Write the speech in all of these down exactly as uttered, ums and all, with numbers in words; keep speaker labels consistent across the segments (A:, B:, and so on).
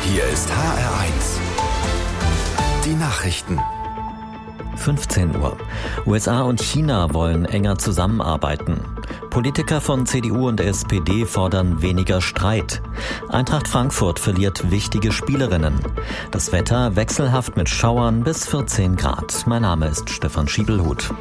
A: Hier ist H R eins. Die Nachrichten.
B: fünfzehn Uhr. U S A und China wollen enger zusammenarbeiten. Politiker von C D U und S P D fordern weniger Streit. Eintracht Frankfurt verliert wichtige Spielerinnen. Das Wetter wechselhaft mit Schauern bis vierzehn Grad. Mein Name ist Stefan Schiebelhut.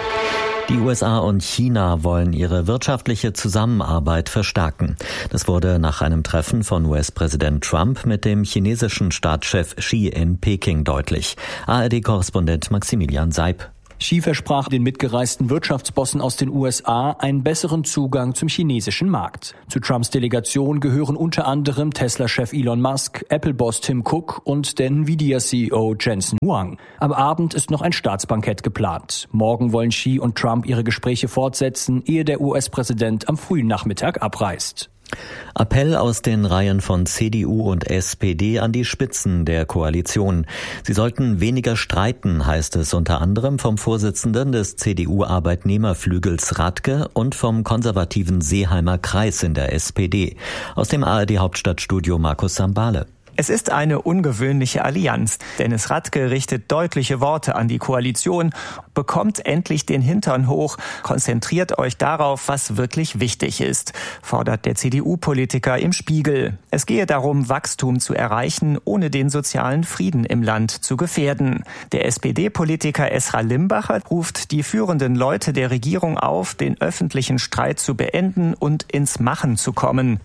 B: Die U S A und China wollen ihre wirtschaftliche Zusammenarbeit verstärken. Das wurde nach einem Treffen von U S-Präsident Trump mit dem chinesischen Staatschef Xi in Peking deutlich. A R D-Korrespondent Maximilian Seib.
C: Xi versprach den mitgereisten Wirtschaftsbossen aus den U S A einen besseren Zugang zum chinesischen Markt. Zu Trumps Delegation gehören unter anderem Tesla-Chef Elon Musk, Apple-Boss Tim Cook und der Nvidia-C E O Jensen Huang. Am Abend ist noch ein Staatsbankett geplant. Morgen wollen Xi und Trump ihre Gespräche fortsetzen, ehe der U S-Präsident am frühen Nachmittag abreist.
B: Appell aus den Reihen von C D U und S P D an die Spitzen der Koalition. Sie sollten weniger streiten, heißt es unter anderem vom Vorsitzenden des C D U-Arbeitnehmerflügels Radke und vom konservativen Seeheimer Kreis in der S P D. Aus dem A R D-Hauptstadtstudio Markus Sambale.
D: Es ist eine ungewöhnliche Allianz. Dennis Radke richtet deutliche Worte an die Koalition. Bekommt endlich den Hintern hoch. Konzentriert euch darauf, was wirklich wichtig ist, fordert der C D U-Politiker im Spiegel. Es gehe darum, Wachstum zu erreichen, ohne den sozialen Frieden im Land zu gefährden. Der S P D-Politiker Esra Limbacher ruft die führenden Leute der Regierung auf, den öffentlichen Streit zu beenden und ins Machen zu kommen.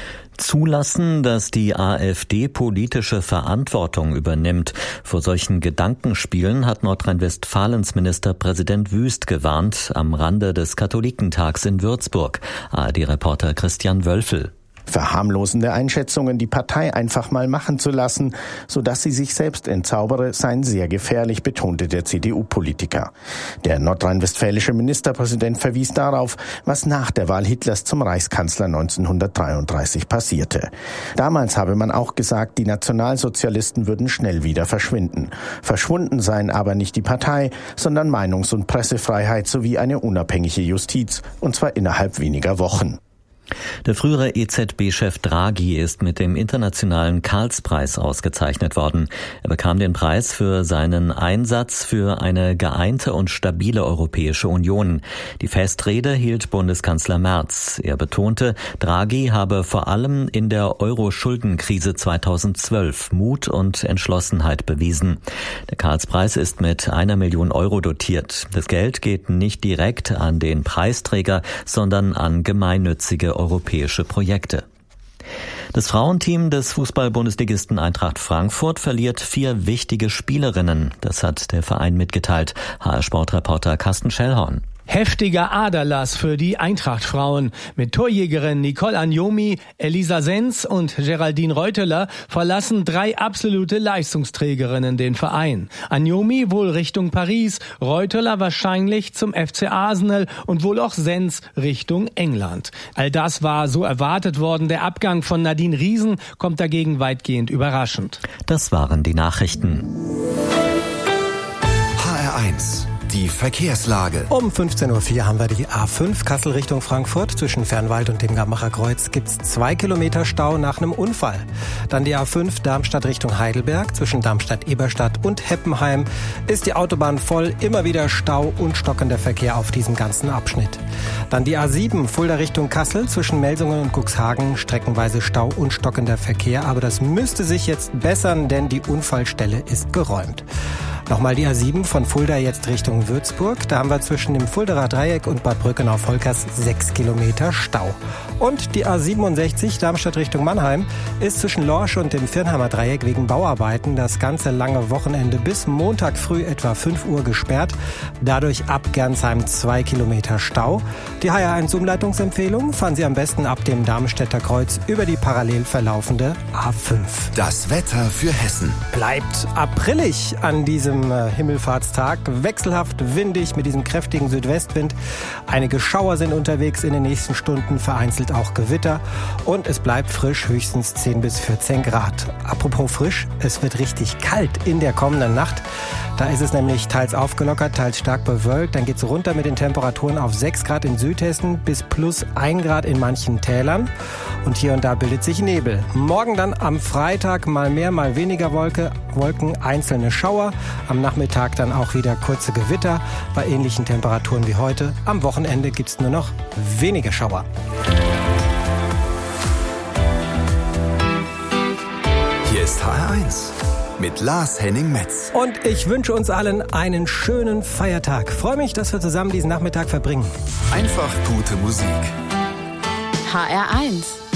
B: Zulassen, dass die AfD politische Verantwortung übernimmt. Vor solchen Gedankenspielen hat Nordrhein-Westfalens Ministerpräsident Wüst gewarnt am Rande des Katholikentags in Würzburg. A R D-Reporter Christian Wölfel.
E: Verharmlosende Einschätzungen, die Partei einfach mal machen zu lassen, sodass sie sich selbst entzaubere, seien sehr gefährlich, betonte der C D U-Politiker. Der nordrhein-westfälische Ministerpräsident verwies darauf, was nach der Wahl Hitlers zum Reichskanzler neunzehnhundertdreiunddreißig passierte. Damals habe man auch gesagt, die Nationalsozialisten würden schnell wieder verschwinden. Verschwunden seien aber nicht die Partei, sondern Meinungs- und Pressefreiheit sowie eine unabhängige Justiz, und zwar innerhalb weniger Wochen.
B: Der frühere E Z B-Chef Draghi ist mit dem internationalen Karlspreis ausgezeichnet worden. Er bekam den Preis für seinen Einsatz für eine geeinte und stabile Europäische Union. Die Festrede hielt Bundeskanzler Merz. Er betonte, Draghi habe vor allem in der Euro-Schuldenkrise zweitausendzwölf Mut und Entschlossenheit bewiesen. Der Karlspreis ist mit einer Million Euro dotiert. Das Geld geht nicht direkt an den Preisträger, sondern an gemeinnützige europäische Projekte. Das Frauenteam des Fußball-Bundesligisten Eintracht Frankfurt verliert vier wichtige Spielerinnen. Das hat der Verein mitgeteilt. H R-Sportreporter Carsten Schellhorn.
F: Heftiger Aderlass für die Eintracht-Frauen. Mit Torjägerin Nicole Agnomi, Elisa Senz und Geraldine Reuteler verlassen drei absolute Leistungsträgerinnen den Verein. Agnomi wohl Richtung Paris, Reuteler wahrscheinlich zum F C Arsenal und wohl auch Senz Richtung England. All das war so erwartet worden. Der Abgang von Nadine Riesen kommt dagegen weitgehend überraschend.
B: Das waren die Nachrichten.
A: H R eins. Die Verkehrslage.
G: Um fünfzehn Uhr vier haben wir die A fünf Kassel Richtung Frankfurt. Zwischen Fernwald und dem Gambacher Kreuz gibt's zwei Kilometer Stau nach einem Unfall. Dann die A fünf Darmstadt Richtung Heidelberg. Zwischen Darmstadt-Eberstadt und Heppenheim ist die Autobahn voll. Immer wieder Stau und stockender Verkehr auf diesem ganzen Abschnitt. Dann die A sieben Fulda Richtung Kassel. Zwischen Melsungen und Cuxhagen streckenweise Stau und stockender Verkehr. Aber das müsste sich jetzt bessern, denn die Unfallstelle ist geräumt. Nochmal die A sieben von Fulda jetzt Richtung Würzburg. Da haben wir zwischen dem Fulderer Dreieck und Bad Brückenau-Volkers sechs Kilometer Stau. Und die A siebenundsechzig Darmstadt Richtung Mannheim ist zwischen Lorsch und dem Firnheimer Dreieck wegen Bauarbeiten das ganze lange Wochenende bis Montag früh etwa fünf Uhr gesperrt. Dadurch ab Gernsheim zwei Kilometer Stau. Die H R eins Umleitungsempfehlung fahren Sie am besten ab dem Darmstädter Kreuz über die parallel verlaufende A fünf.
A: Das Wetter für Hessen.
G: Bleibt aprillig an diesem diesem Himmelfahrtstag. Wechselhaft windig mit diesem kräftigen Südwestwind. Einige Schauer sind unterwegs in den nächsten Stunden, vereinzelt auch Gewitter. Und es bleibt frisch, höchstens zehn bis vierzehn Grad. Apropos frisch, es wird richtig kalt in der kommenden Nacht. Da ist es nämlich teils aufgelockert, teils stark bewölkt. Dann geht es runter mit den Temperaturen auf sechs Grad in Südhessen bis plus ein Grad in manchen Tälern. Und hier und da bildet sich Nebel. Morgen dann am Freitag mal mehr, mal weniger Wolke, Wolken, einzelne Schauer. Am Nachmittag dann auch wieder kurze Gewitter bei ähnlichen Temperaturen wie heute. Am Wochenende gibt es nur noch wenige Schauer.
A: Hier ist H R eins mit Lars Henning Metz.
G: Und ich wünsche uns allen einen schönen Feiertag. Freue mich, dass wir zusammen diesen Nachmittag verbringen.
A: Einfach gute Musik.
H: H R eins